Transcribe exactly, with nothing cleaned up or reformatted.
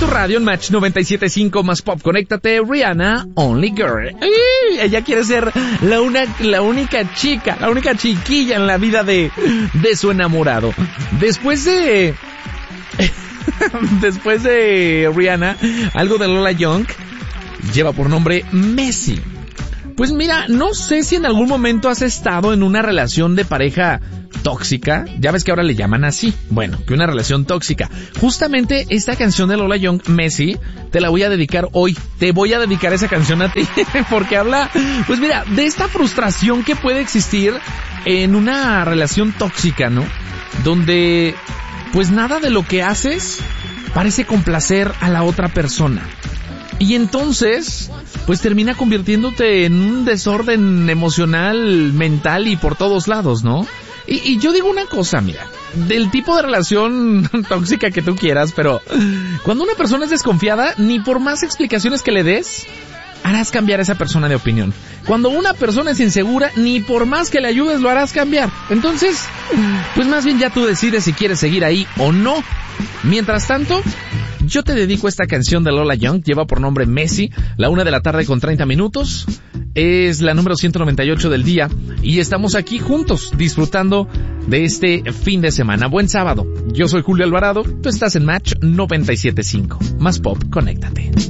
tu radio en Match noventa y siete punto cinco más Pop. Conéctate, Rihanna, Only Girl. ¡Ay! Ella quiere ser la, una, la única chica, la única chiquilla en la vida de, de su enamorado. Después de... Después de Rihanna, algo de Lola Young lleva por nombre Messi. Pues mira, no sé si en algún momento has estado en una relación de pareja tóxica. Ya ves que ahora le llaman así. Bueno, que una relación tóxica. Justamente esta canción de Lola Young, Messi, te la voy a dedicar hoy. Te voy a dedicar esa canción a ti. Porque habla, pues mira, de esta frustración que puede existir en una relación tóxica, ¿no? Donde, pues nada de lo que haces parece complacer a la otra persona. Y entonces, pues termina convirtiéndote en un desorden emocional, mental y por todos lados, ¿no? Y, y yo digo una cosa, mira, del tipo de relación tóxica que tú quieras, pero cuando una persona es desconfiada, ni por más explicaciones que le des, harás cambiar a esa persona de opinión. Cuando una persona es insegura, ni por más que le ayudes, lo harás cambiar. Entonces, pues más bien ya tú decides si quieres seguir ahí o no. Mientras tanto, yo te dedico esta canción de Lola Young, lleva por nombre Messi, la una de la tarde con treinta minutos, es la número ciento noventa y ocho del día, y estamos aquí juntos, disfrutando de este fin de semana. Buen sábado, yo soy Julio Alvarado, tú estás en Match noventa y siete punto cinco, más Pop, conéctate.